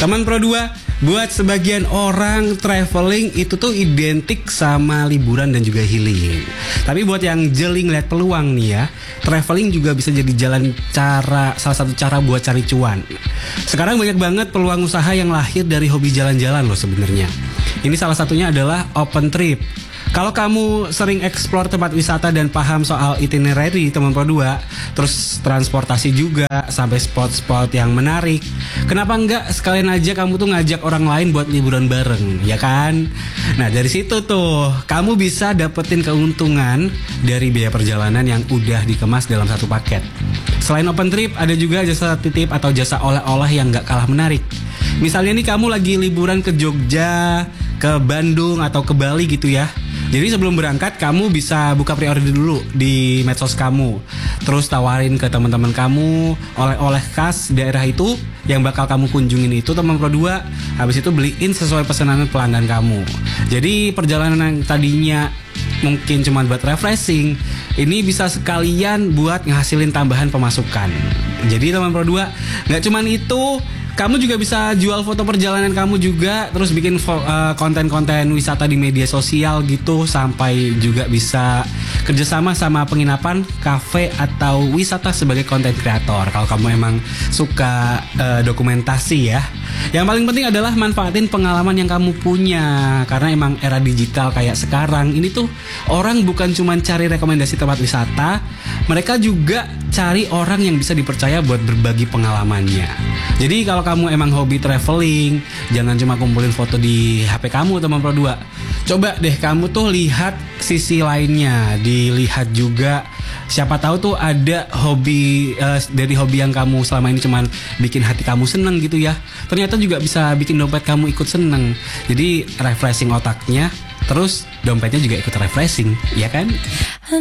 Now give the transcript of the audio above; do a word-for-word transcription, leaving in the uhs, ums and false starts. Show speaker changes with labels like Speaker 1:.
Speaker 1: Teman Pro dua, buat sebagian orang traveling itu tuh identik sama liburan dan juga healing. Tapi buat yang jeli ngeliat peluang nih ya, traveling juga bisa jadi jalan cara salah satu cara buat cari cuan. Sekarang banyak banget peluang usaha yang lahir dari hobi jalan-jalan loh sebenarnya. Ini salah satunya adalah open trip. Kalau kamu sering explore tempat wisata dan paham soal itinerary teman Pro dua, terus transportasi juga sampai spot-spot yang menarik, kenapa enggak sekalian aja kamu tuh ngajak orang lain buat liburan bareng, ya kan? Nah dari situ tuh kamu bisa dapetin keuntungan dari biaya perjalanan yang udah dikemas dalam satu paket. Selain open trip, ada juga jasa titip atau jasa oleh-oleh yang gak kalah menarik. Misalnya nih kamu lagi liburan ke Jogja, ke Bandung atau ke Bali gitu ya. Jadi sebelum berangkat kamu bisa buka pre-order dulu di medsos kamu. Terus tawarin ke teman-teman kamu oleh-oleh khas daerah itu yang bakal kamu kunjungin itu teman Pro dua. Habis itu beliin sesuai pesanan pelanggan kamu. Jadi perjalanan yang tadinya mungkin cuma buat refreshing, ini bisa sekalian buat ngehasilin tambahan pemasukan. Jadi teman Pro dua, gak cuman itu, kamu juga bisa jual foto perjalanan kamu juga, terus bikin fo- uh, konten-konten wisata di media sosial gitu, sampai juga bisa kerjasama sama penginapan, kafe atau wisata sebagai konten kreator. Kalau kamu emang suka uh, dokumentasi ya. Yang paling penting adalah manfaatin pengalaman yang kamu punya, karena emang era digital kayak sekarang ini tuh orang bukan cuma cari rekomendasi tempat wisata, mereka juga cari orang yang bisa dipercaya buat berbagi pengalamannya. Jadi kalau kamu emang hobi traveling, jangan cuma kumpulin foto di H P kamu teman Pro dua. Coba deh kamu tuh lihat sisi lainnya, dilihat juga. Siapa tahu tuh ada hobi uh, dari hobi yang kamu selama ini cuman bikin hati kamu seneng gitu ya. Ternyata juga bisa bikin dompet kamu ikut seneng. Jadi refreshing otaknya, terus dompetnya juga ikut refreshing, ya kan?